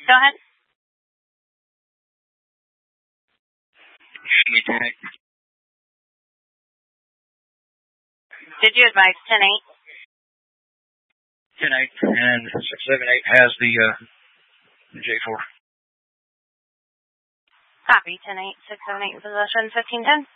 Go ahead. Did you advise 10-8? 10-8, and 678 has the J4. Copy, 10-8, 678 in possession, 1510.